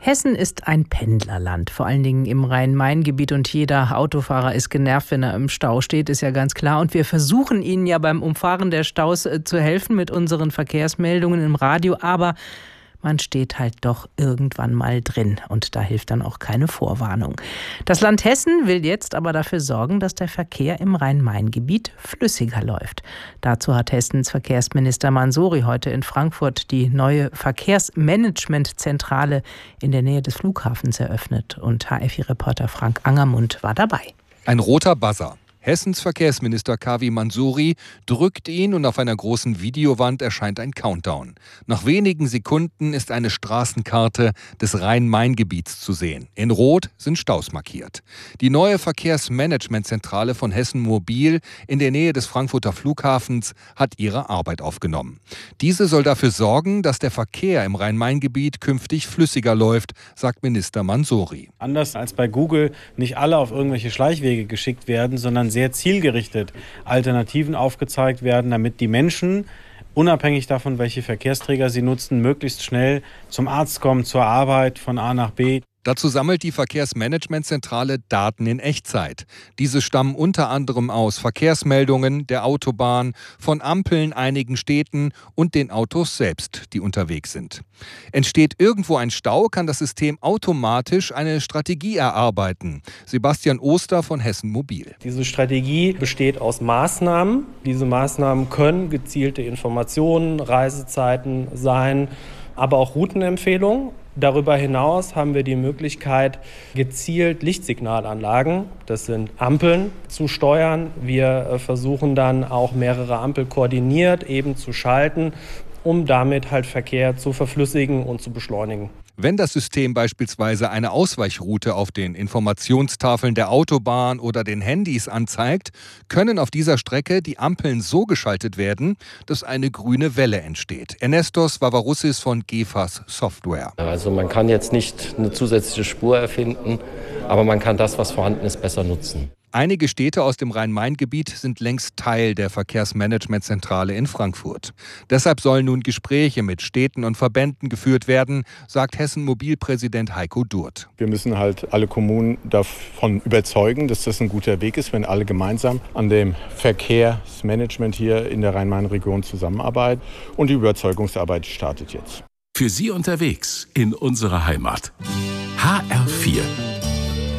Hessen ist ein Pendlerland, vor allen Dingen im Rhein-Main-Gebiet, und jeder Autofahrer ist genervt, wenn er im Stau steht, ist ja ganz klar. Und wir versuchen Ihnen ja beim Umfahren der Staus zu helfen mit unseren Verkehrsmeldungen im Radio, aber man steht halt doch irgendwann mal drin und da hilft dann auch keine Vorwarnung. Das Land Hessen will jetzt aber dafür sorgen, dass der Verkehr im Rhein-Main-Gebiet flüssiger läuft. Dazu hat Hessens Verkehrsminister Mansouri heute in Frankfurt die neue Verkehrsmanagementzentrale in der Nähe des Flughafens eröffnet. Und HFI-Reporter Frank Angermund war dabei. Ein roter Buzzer. Hessens Verkehrsminister Kavi Mansouri drückt ihn und auf einer großen Videowand erscheint ein Countdown. Nach wenigen Sekunden ist eine Straßenkarte des Rhein-Main-Gebiets zu sehen. In Rot sind Staus markiert. Die neue Verkehrsmanagementzentrale von Hessen Mobil in der Nähe des Frankfurter Flughafens hat ihre Arbeit aufgenommen. Diese soll dafür sorgen, dass der Verkehr im Rhein-Main-Gebiet künftig flüssiger läuft, sagt Minister Mansouri. Anders als bei Google nicht alle auf irgendwelche Schleichwege geschickt werden, sondern sehr zielgerichtet Alternativen aufgezeigt werden, damit die Menschen, unabhängig davon, welche Verkehrsträger sie nutzen, möglichst schnell zum Arzt kommen, zur Arbeit, von A nach B. Dazu sammelt die Verkehrsmanagementzentrale Daten in Echtzeit. Diese stammen unter anderem aus Verkehrsmeldungen der Autobahn, von Ampeln einigen Städten und den Autos selbst, die unterwegs sind. Entsteht irgendwo ein Stau, kann das System automatisch eine Strategie erarbeiten. Sebastian Oster von Hessen Mobil. Diese Strategie besteht aus Maßnahmen. Diese Maßnahmen können gezielte Informationen, Reisezeiten sein, aber auch Routenempfehlungen. Darüber hinaus haben wir die Möglichkeit, gezielt Lichtsignalanlagen, das sind Ampeln, zu steuern. Wir versuchen dann auch mehrere Ampeln koordiniert eben zu schalten, um damit halt Verkehr zu verflüssigen und zu beschleunigen. Wenn das System beispielsweise eine Ausweichroute auf den Informationstafeln der Autobahn oder den Handys anzeigt, können auf dieser Strecke die Ampeln so geschaltet werden, dass eine grüne Welle entsteht. Ernestos Vavaroussis von GEFAS Software. Also man kann jetzt nicht eine zusätzliche Spur erfinden, aber man kann das, was vorhanden ist, besser nutzen. Einige Städte aus dem Rhein-Main-Gebiet sind längst Teil der Verkehrsmanagementzentrale in Frankfurt. Deshalb sollen nun Gespräche mit Städten und Verbänden geführt werden, sagt Hessen-Mobil-Präsident Heiko Durt. Wir müssen halt alle Kommunen davon überzeugen, dass das ein guter Weg ist, wenn alle gemeinsam an dem Verkehrsmanagement hier in der Rhein-Main-Region zusammenarbeiten. Und die Überzeugungsarbeit startet jetzt. Für Sie unterwegs in unserer Heimat. HR4